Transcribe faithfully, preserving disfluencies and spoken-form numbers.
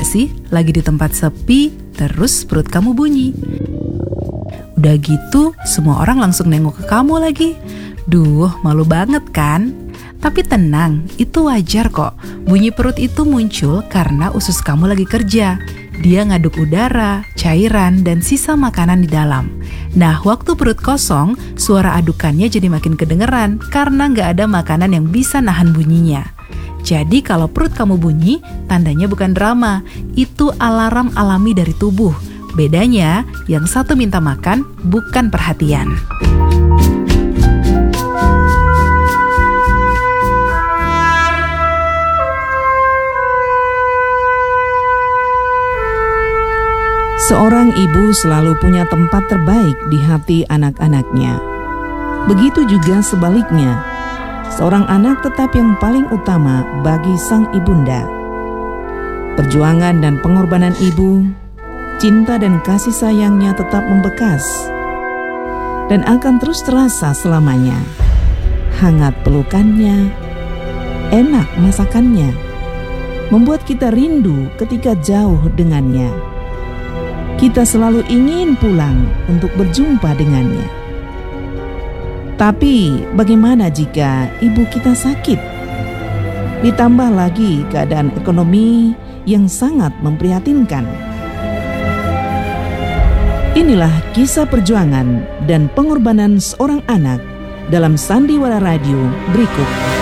nggak sih lagi di tempat sepi, terus perut kamu bunyi? Udah gitu, semua orang langsung nengok ke kamu lagi. Duh, malu banget kan? Tapi tenang, itu wajar kok. Bunyi perut itu muncul karena usus kamu lagi kerja. Dia ngaduk udara, cairan, dan sisa makanan di dalam. Nah, waktu perut kosong, suara adukannya jadi makin kedengeran karena nggak ada makanan yang bisa nahan bunyinya. Jadi kalau perut kamu bunyi, tandanya bukan drama, itu alarm alami dari tubuh. Bedanya, yang satu minta makan, bukan perhatian. Seorang ibu selalu punya tempat terbaik di hati anak-anaknya. Begitu juga sebaliknya, seorang anak tetap yang paling utama bagi sang ibunda. Perjuangan dan pengorbanan ibu, cinta dan kasih sayangnya tetap membekas dan akan terus terasa selamanya. Hangat pelukannya, enak masakannya, membuat kita rindu ketika jauh dengannya. Kita selalu ingin pulang untuk berjumpa dengannya. Tapi bagaimana jika ibu kita sakit? Ditambah lagi keadaan ekonomi yang sangat memprihatinkan. Inilah kisah perjuangan dan pengorbanan seorang anak dalam Sandiwara Radio berikut.